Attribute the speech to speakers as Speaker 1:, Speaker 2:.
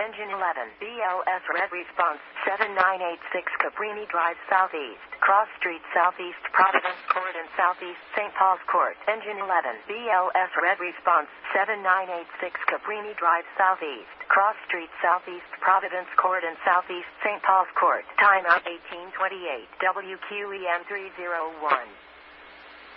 Speaker 1: Engine 11, BLS Red Response, 7986 Cabrini Drive Southeast, Cross Street Southeast, Providence Court and Southeast St. Paul's Court. Engine 11, BLS Red Response, 7986 Cabrini Drive Southeast, Cross Street Southeast, Providence Court and Southeast St. Paul's Court. Timeout 1828, WQEM 301.